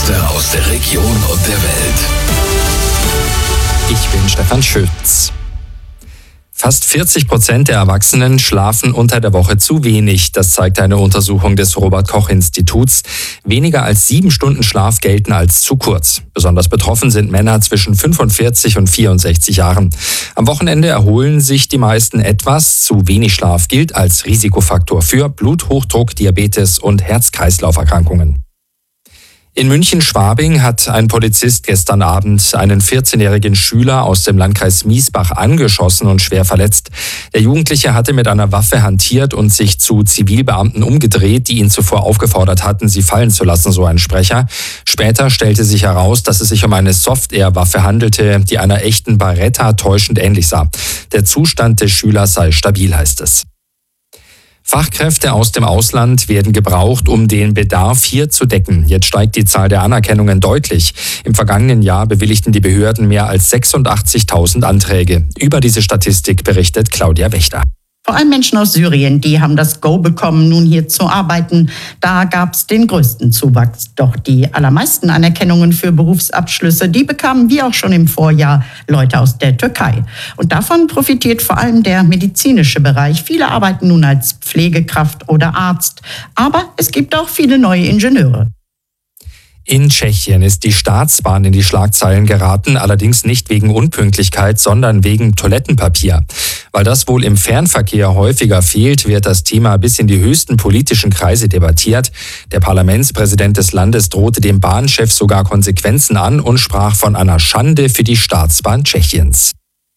Beste aus der Region und der Welt. Ich bin Stefan Schütz. Fast 40% der Erwachsenen schlafen unter der Woche zu wenig. Das zeigt eine Untersuchung des Robert-Koch-Instituts. Weniger als 7 Stunden Schlaf gelten als zu kurz. Besonders betroffen sind Männer zwischen 45 und 64 Jahren. Am Wochenende erholen sich die meisten etwas. Zu wenig Schlaf gilt als Risikofaktor für Bluthochdruck, Diabetes und Herz-Kreislauf-Erkrankungen. In München-Schwabing hat ein Polizist gestern Abend einen 14-jährigen Schüler aus dem Landkreis Miesbach angeschossen und schwer verletzt. Der Jugendliche hatte mit einer Waffe hantiert und sich zu Zivilbeamten umgedreht, die ihn zuvor aufgefordert hatten, sie fallen zu lassen, so ein Sprecher. Später stellte sich heraus, dass es sich um eine Soft-Air-Waffe handelte, die einer echten Beretta täuschend ähnlich sah. Der Zustand des Schülers sei stabil, heißt es. Fachkräfte aus dem Ausland werden gebraucht, um den Bedarf hier zu decken. Jetzt steigt die Zahl der Anerkennungen deutlich. Im vergangenen Jahr bewilligten die Behörden mehr als 86.000 Anträge. Über diese Statistik berichtet Claudia Wächter. Vor allem Menschen aus Syrien, die haben das Go bekommen, nun hier zu arbeiten. Da gab es den größten Zuwachs. Doch die allermeisten Anerkennungen für Berufsabschlüsse, die bekamen wie auch schon im Vorjahr Leute aus der Türkei. Und davon profitiert vor allem der medizinische Bereich. Viele arbeiten nun als Pflegekraft oder Arzt. Aber es gibt auch viele neue Ingenieure. In Tschechien ist die Staatsbahn in die Schlagzeilen geraten, allerdings nicht wegen Unpünktlichkeit, sondern wegen Toilettenpapier. Weil das wohl im Fernverkehr häufiger fehlt, wird das Thema bis in die höchsten politischen Kreise debattiert. Der Parlamentspräsident des Landes drohte dem Bahnchef sogar Konsequenzen an und sprach von einer Schande für die Staatsbahn Tschechiens.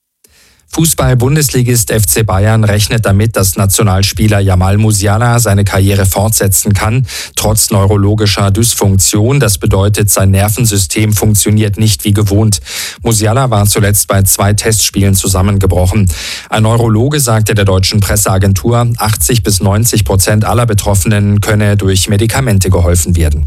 Fußball-Bundesligist FC Bayern rechnet damit, dass Nationalspieler Jamal Musiala seine Karriere fortsetzen kann, trotz neurologischer Dysfunktion. Das bedeutet, sein Nervensystem funktioniert nicht wie gewohnt. Musiala war zuletzt bei 2 Testspielen zusammengebrochen. Ein Neurologe sagte der deutschen Presseagentur, 80-90% aller Betroffenen könne durch Medikamente geholfen werden.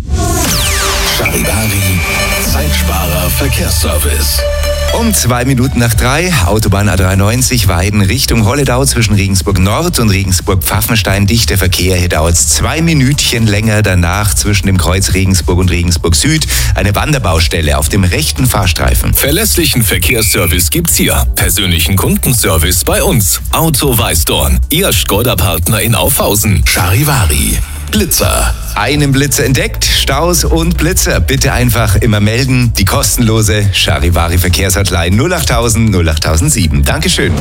Charivari, Zeitsparer Verkehrsservice. Um 2 Minuten nach 3, Autobahn A93 Weiden Richtung Holledau zwischen Regensburg Nord und Regensburg Pfaffenstein. Dichter Verkehr, hier dauert es 2 Minütchen länger. Danach zwischen dem Kreuz Regensburg und Regensburg Süd eine Wanderbaustelle auf dem rechten Fahrstreifen. Verlässlichen Verkehrsservice gibt's hier. Persönlichen Kundenservice bei uns. Auto Weißdorn, Ihr Skoda-Partner in Aufhausen. Charivari, Blitzer. Einen Blitzer entdeckt, Staus und Blitzer. Bitte einfach immer melden. Die kostenlose Charivari Verkehrshotline 08000 08007. Dankeschön.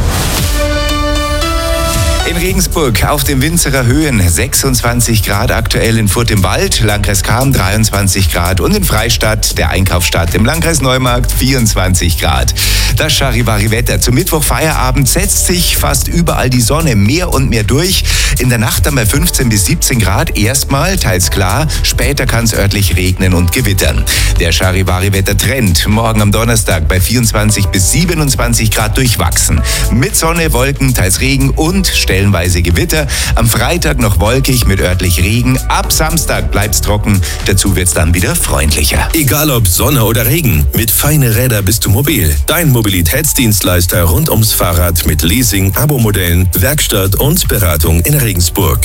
In Regensburg auf den Winzerer Höhen 26 Grad aktuell, in Furth im Wald, Landkreis Cham 23 Grad und in Freistadt, der Einkaufsstadt im Landkreis Neumarkt 24 Grad. Das Charivari-Wetter. Zum Mittwoch Feierabend setzt sich fast überall die Sonne mehr und mehr durch. In der Nacht dann bei 15 bis 17 Grad erstmal, teils klar. Später kann es örtlich regnen und gewittern. Der Charivari-Wetter-Trend morgen am Donnerstag bei 24 bis 27 Grad durchwachsen. Mit Sonne, Wolken, teils Regen und stellenweise Gewitter. Am Freitag noch wolkig mit örtlich Regen. Ab Samstag bleibt's trocken. Dazu wird's dann wieder freundlicher. Egal ob Sonne oder Regen, mit Feine Räder bist du mobil. Dein Mobilitätsdienstleister rund ums Fahrrad mit Leasing, Abo-Modellen, Werkstatt und Beratung in Regensburg.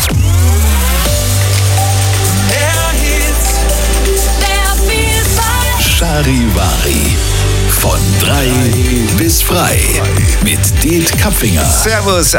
Charivari. Von 3 bis frei. Mit Det Kapfinger. Servus.